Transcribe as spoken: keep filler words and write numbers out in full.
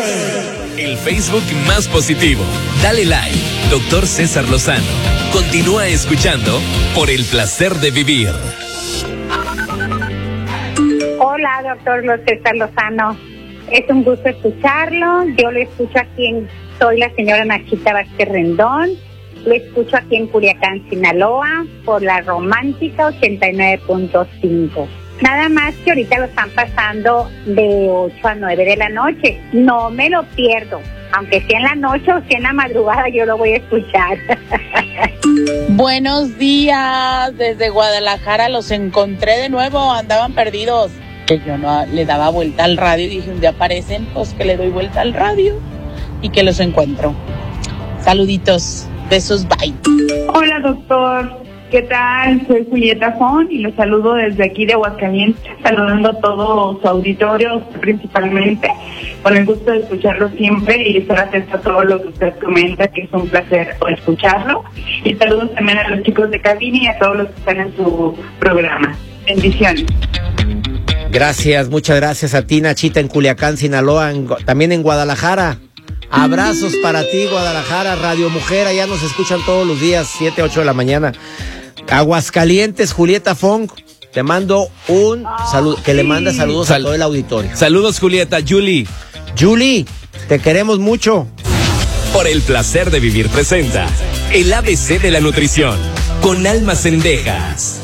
El Facebook más positivo. Dale like, doctor César Lozano. Continúa escuchando por el placer de vivir. Hola, doctor César Lozano. Es un gusto escucharlo. Yo lo escucho aquí en... Soy la señora Nachita Vázquez Rendón. Lo escucho aquí en Culiacán, Sinaloa, por la Romántica ochenta y nueve punto cinco. Nada más que ahorita lo están pasando de ocho a nueve de la noche. No me lo pierdo. Aunque sea en la noche o sea en la madrugada, yo lo voy a escuchar. Buenos días. Desde Guadalajara los encontré de nuevo. Andaban perdidos. Que yo no le daba vuelta al radio y dije, un día aparecen, pues que le doy vuelta al radio y que los encuentro. Saluditos. Besos. Bye. Hola, doctor. ¿Qué tal? Soy Julieta Fon y los saludo desde aquí de Aguascalientes, saludando a todo su auditorio principalmente, con el gusto de escucharlo siempre y estar atento a todo lo que usted comenta, que es un placer escucharlo. Y saludos también a los chicos de cabina y a todos los que están en su programa. Bendiciones. Gracias, muchas gracias a ti, Nachita, en Culiacán, Sinaloa, en, también en Guadalajara. Abrazos para ti, Guadalajara, Radio Mujer, allá nos escuchan todos los días, siete, ocho de la mañana. Aguascalientes, Julieta Fong, te mando un saludo, que le manda saludos Sal- a todo el auditorio. Saludos, Julieta. Julie. Julie, te queremos mucho. Por el placer de vivir presenta el A B C de la nutrición con Alma Cendejas.